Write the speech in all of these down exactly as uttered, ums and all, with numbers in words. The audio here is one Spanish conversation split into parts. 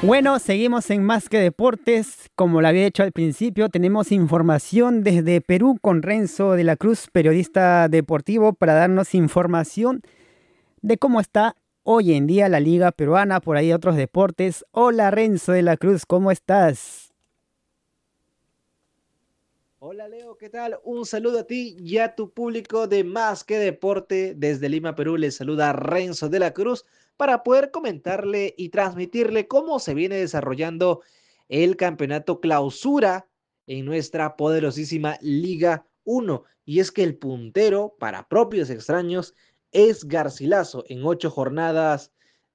Bueno, seguimos en Más que Deportes. Como lo había hecho al principio, tenemos información desde Perú con Renzo de la Cruz, periodista deportivo, para darnos información de cómo está hoy en día la Liga Peruana, por ahí otros deportes. Hola Renzo de la Cruz, ¿cómo estás? Hola Leo, ¿qué tal? Un saludo a ti y a tu público de Más que Deporte. Desde Lima, Perú, les saluda Renzo de la Cruz para poder comentarle y transmitirle cómo se viene desarrollando el campeonato clausura en nuestra poderosísima Liga uno. Y es que el puntero, para propios extraños, es Garcilaso. En ocho jornadas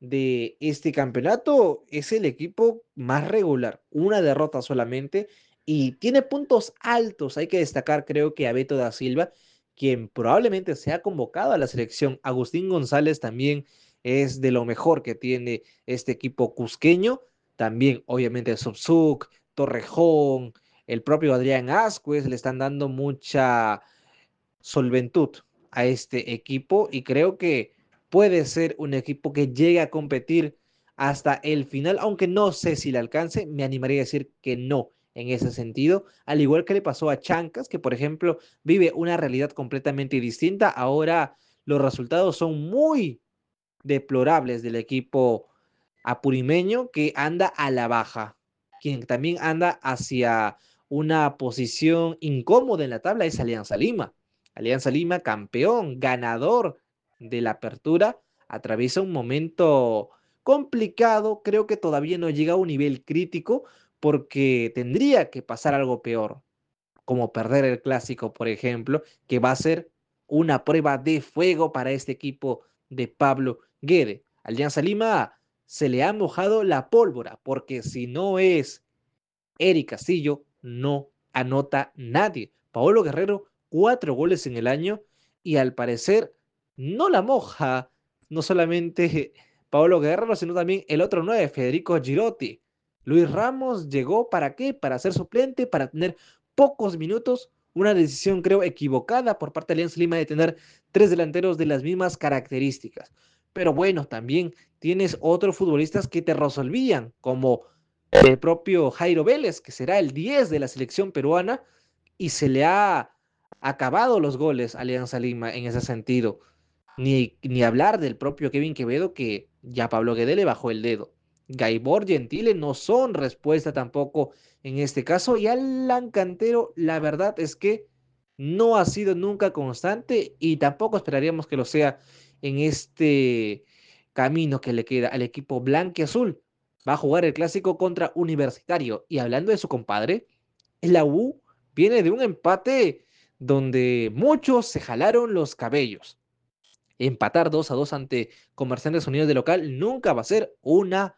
de este campeonato es el equipo más regular, una derrota solamente y tiene puntos altos. Hay que destacar, creo que a Beto da Silva, quien probablemente sea convocado a la selección. Agustín González también es de lo mejor que tiene este equipo cusqueño. También, obviamente, Subzuk, Torrejón, el propio Adrián Ascuez le están dando mucha solventud a este equipo y creo que puede ser un equipo que llegue a competir hasta el final, aunque no sé si le alcance, me animaría a decir que no en ese sentido, al igual que le pasó a Chancas, que por ejemplo vive una realidad completamente distinta. Ahora los resultados son muy deplorables del equipo apurimeño que anda a la baja, quien también anda hacia una posición incómoda en la tabla es Alianza Lima. Alianza Lima, campeón, ganador de la apertura, atraviesa un momento complicado, creo que todavía no llega a un nivel crítico porque tendría que pasar algo peor, como perder el clásico, por ejemplo, que va a ser una prueba de fuego para este equipo de Pablo Guede. Alianza Lima se le ha mojado la pólvora, porque si no es Eric Castillo, no anota nadie. Paolo Guerrero, cuatro goles en el año y al parecer no la moja, no solamente Paolo Guerrero, sino también el otro nueve, Federico Girotti. Luis Ramos llegó para qué? Para ser suplente, para tener pocos minutos. Una decisión creo equivocada por parte de Alianza Lima de tener tres delanteros de las mismas características. Pero bueno, también tienes otros futbolistas que te resolvían, como el propio Jairo Vélez, que será el diez de la selección peruana, y se le ha acabado los goles a Alianza Lima en ese sentido. Ni, ni hablar del propio Kevin Quevedo, que ya Pablo Guede le bajó el dedo. Gaibor, Gentile no son respuesta tampoco en este caso. Y Alan Cantero, la verdad es que no ha sido nunca constante y tampoco esperaríamos que lo sea en este camino que le queda al equipo blanquiazul. Va a jugar el clásico contra Universitario. Y hablando de su compadre, la U viene de un empate donde muchos se jalaron los cabellos. Empatar dos a dos ante Comerciantes Unidos de local nunca va a ser una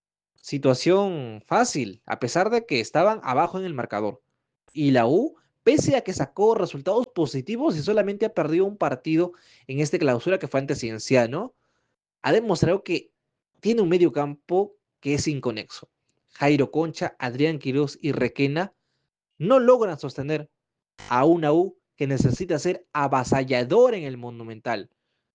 situación fácil, a pesar de que estaban abajo en el marcador. Y la U, pese a que sacó resultados positivos y solamente ha perdido un partido en esta clausura que fue ante Cienciano, ha demostrado que tiene un medio campo que es inconexo. Jairo Concha, Adrián Quiroz y Requena no logran sostener a una U que necesita ser avasallador en el Monumental.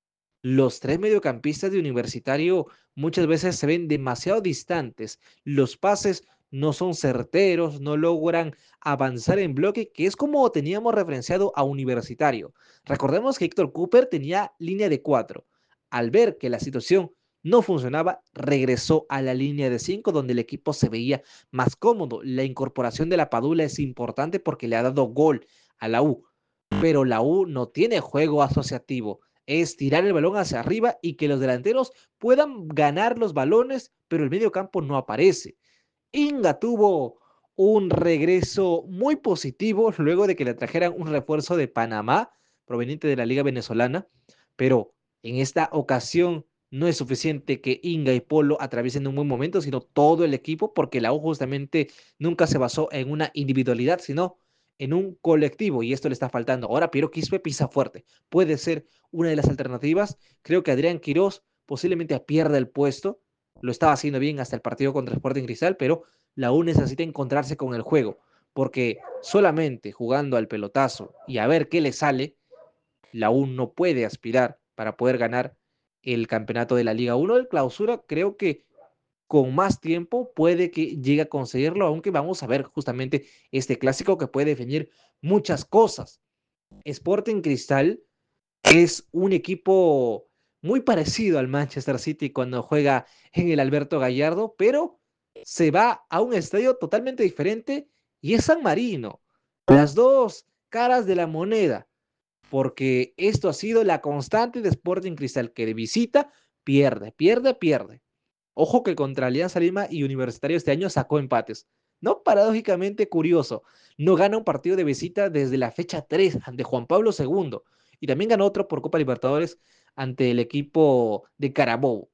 Los tres mediocampistas de Universitario muchas veces se ven demasiado distantes. Los pases no son certeros, no logran avanzar en bloque, que es como teníamos referenciado a Universitario. Recordemos que Héctor Cooper tenía línea de cuatro. Al ver que la situación no funcionaba, regresó a la línea de cinco, donde el equipo se veía más cómodo. La incorporación de la Padula es importante porque le ha dado gol a la U, pero la U no tiene juego asociativo, es tirar el balón hacia arriba y que los delanteros puedan ganar los balones, pero el medio campo no aparece. Inga tuvo un regreso muy positivo luego de que le trajeran un refuerzo de Panamá proveniente de la Liga Venezolana, pero en esta ocasión no es suficiente que Inga y Polo atraviesen un buen momento, sino todo el equipo, porque la U justamente nunca se basó en una individualidad, sino en un colectivo, y esto le está faltando. Ahora Piero Quispe pisa fuerte, puede ser una de las alternativas. Creo que Adrián Quirós posiblemente pierda el puesto, lo estaba haciendo bien hasta el partido contra Sporting Cristal, pero la U necesita encontrarse con el juego, porque solamente jugando al pelotazo y a ver qué le sale, la U no puede aspirar para poder ganar el campeonato de la Liga uno. El clausura creo que con más tiempo puede que llegue a conseguirlo, aunque vamos a ver justamente este clásico que puede definir muchas cosas. Sporting Cristal es un equipo muy parecido al Manchester City cuando juega en el Alberto Gallardo, pero se va a un estadio totalmente diferente y es San Marino. Las dos caras de la moneda, porque esto ha sido la constante de Sporting Cristal, que de visita pierde, pierde, pierde. Ojo que contra Alianza Lima y Universitario este año sacó empates. No, paradójicamente curioso, no gana un partido de visita desde la fecha tres ante Juan Pablo segundo y también ganó otro por Copa Libertadores ante el equipo de Carabobo.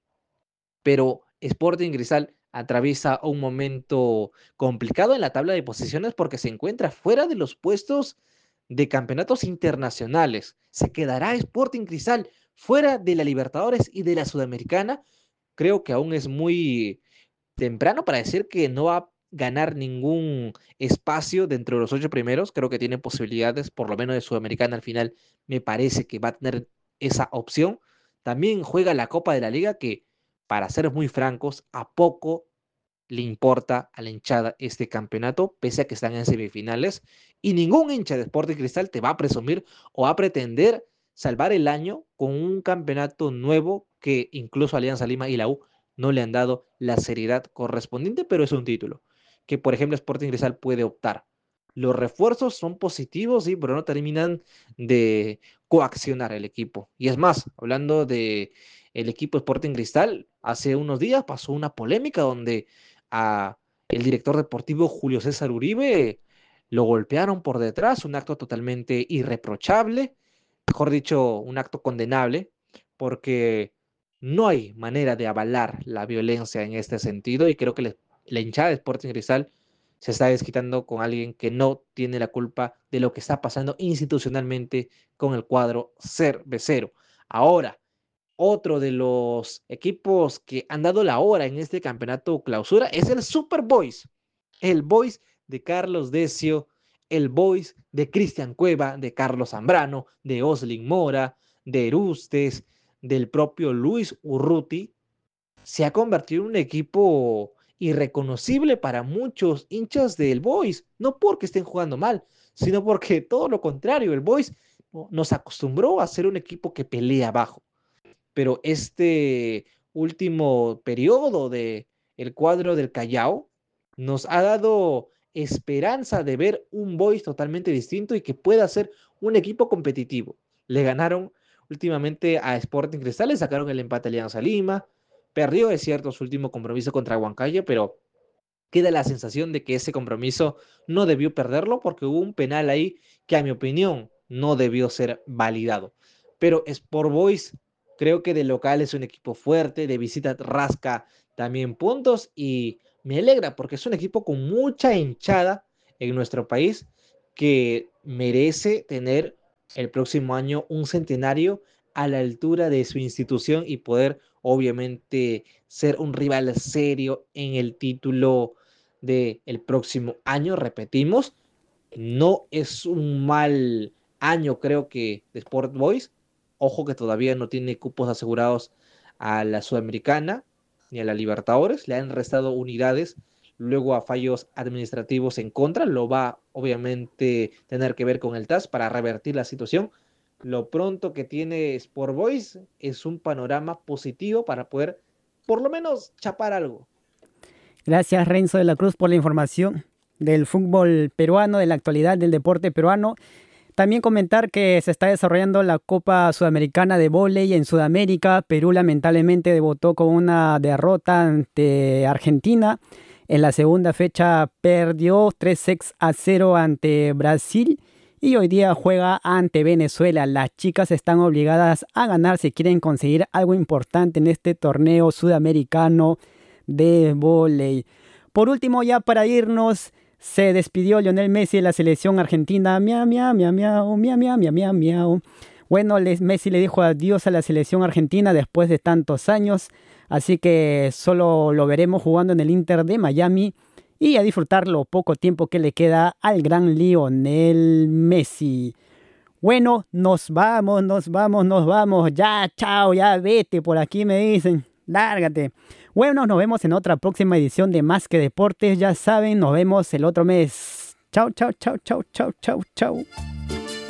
Pero Sporting Cristal atraviesa un momento complicado en la tabla de posiciones porque se encuentra fuera de los puestos de campeonatos internacionales. ¿Se quedará Sporting Cristal fuera de la Libertadores y de la Sudamericana? Creo que aún es muy temprano para decir que no va a ganar ningún espacio dentro de los ocho primeros. Creo que tiene posibilidades, por lo menos de Sudamericana al final, me parece que va a tener esa opción. También juega la Copa de la Liga que, para ser muy francos, a poco le importa a la hinchada este campeonato, pese a que están en semifinales, y ningún hincha de Sporting Cristal te va a presumir o va a pretender salvar el año con un campeonato nuevo que incluso Alianza Lima y la U no le han dado la seriedad correspondiente, pero es un título que, por ejemplo, Sporting Cristal puede optar. Los refuerzos son positivos, sí, pero no terminan de coaccionar el equipo. Y es más, hablando de el equipo Sporting Cristal, hace unos días pasó una polémica donde a el director deportivo Julio César Uribe lo golpearon por detrás, un acto totalmente irreprochable, mejor dicho, un acto condenable, porque no hay manera de avalar la violencia en este sentido y creo que le, la hinchada de Sporting Cristal se está desquitando con alguien que no tiene la culpa de lo que está pasando institucionalmente con el cuadro cervecero. Ahora, otro de los equipos que han dado la hora en este campeonato clausura es el Super Boys, el Boys de Carlos Decio, el Boys de Cristian Cueva, de Carlos Zambrano, de Oslin Mora, de Erustes, del propio Luis Urruti. Se ha convertido en un equipo irreconocible para muchos hinchas del Boys, no porque estén jugando mal, sino porque todo lo contrario, el Boys nos acostumbró a ser un equipo que pelea abajo, pero este último periodo de el cuadro del Callao nos ha dado esperanza de ver un Boys totalmente distinto y que pueda ser un equipo competitivo. Le ganaron últimamente a Sporting Cristal, le sacaron el empate a Alianza Lima, perdió, es cierto, su último compromiso contra Huancayo, pero queda la sensación de que ese compromiso no debió perderlo porque hubo un penal ahí que, a mi opinión, no debió ser validado. Pero Sport Boys creo que de local es un equipo fuerte, de visita rasca también puntos y me alegra porque es un equipo con mucha hinchada en nuestro país que merece tener el próximo año un centenario a la altura de su institución y poder obviamente ser un rival serio en el título del próximo año. Repetimos, no es un mal año creo que de Sport Boys. Ojo que todavía no tiene cupos asegurados a la Sudamericana ni a la Libertadores. Le han restado unidades luego a fallos administrativos en contra. Lo va obviamente tener que ver con el T A S para revertir la situación. Lo pronto que tiene Sport Boys es un panorama positivo para poder por lo menos chapar algo. Gracias, Renzo de la Cruz, por la información del fútbol peruano, de la actualidad del deporte peruano. También comentar que se está desarrollando la Copa Sudamericana de Vóley en Sudamérica. Perú lamentablemente debutó con una derrota ante Argentina. En la segunda fecha perdió tres sets a cero ante Brasil y hoy día juega ante Venezuela. Las chicas están obligadas a ganar si quieren conseguir algo importante en este torneo sudamericano de vóley. Por último, ya para irnos, se despidió Lionel Messi de la selección argentina. Miau, miau, miau, miau, miau, miau, miau, miau, miau. Bueno, Messi le dijo adiós a la selección argentina después de tantos años, así que solo lo veremos jugando en el Inter de Miami y a disfrutar lo poco tiempo que le queda al gran Lionel Messi. Bueno, nos vamos, nos vamos, nos vamos. Ya, chao, ya vete, por aquí me dicen. Lárgate. Bueno, nos vemos en otra próxima edición de Más que Deportes. Ya saben, nos vemos el otro mes. Chau, chau, chau, chau, chau, chau, chau.